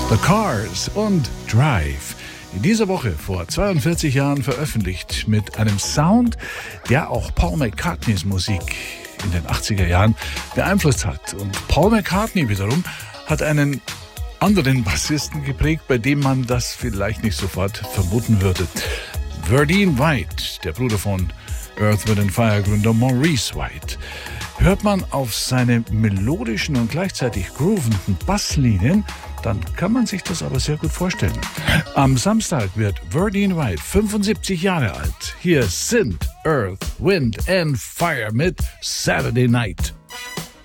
The Cars und Drive. In dieser Woche vor 42 Jahren veröffentlicht mit einem Sound, der auch Paul McCartneys Musik in den 80er Jahren beeinflusst hat. Und Paul McCartney wiederum hat einen anderen Bassisten geprägt, bei dem man das vielleicht nicht sofort vermuten würde. Verdine White, der Bruder von Earth, Wind & Fire Gründer Maurice White. Hört man auf seine melodischen und gleichzeitig groovenden Basslinien, dann kann man sich das aber sehr gut vorstellen. Am Samstag wird Verdine White 75 Jahre alt. Hier sind Earth, Wind & Fire mit Saturday Night.